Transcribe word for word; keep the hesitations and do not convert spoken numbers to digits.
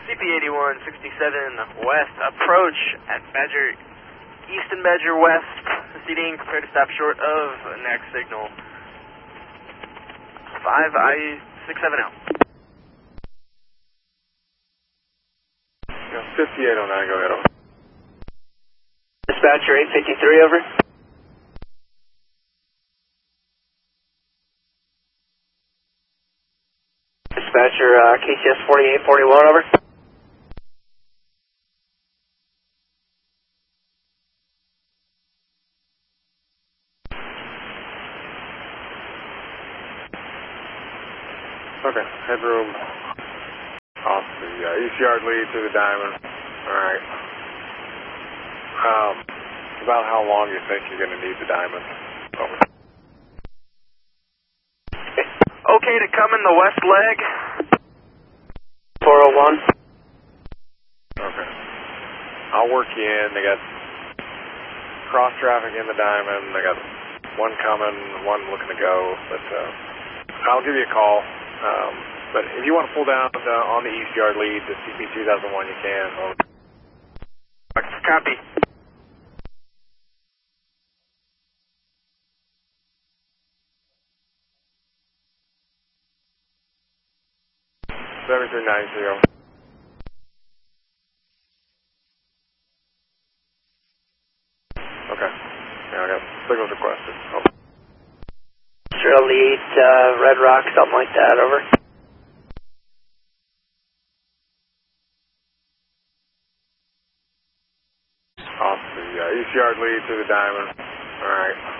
C P eighty-one sixty-seven West, approach at Badger, East and Badger West, proceeding, prepare to stop short of next signal. five I sixty-seven L. fifty-eight oh nine, go ahead, over. Dispatcher eight fifty-three, over. Dispatcher uh, K C S forty-eight forty-one, over. Okay, headroom off the uh, east yard lead to the diamond. Alright. Um, about how long you think you're going to need the diamond? Over. Okay to come in the west leg. four oh one. Okay. I'll work you in. They got cross traffic in the diamond. They got one coming, one looking to go. But uh, I'll give you a call. Um, but if you want to pull down uh, on the east yard lead to C P two thousand one, you can. Over. Copy. seventy-three ninety-three, over. Okay. Yeah, I got signals requested. Over. Trail lead, uh, Red Rock, something like that, over. Off the uh, east yard lead to the diamond. All right.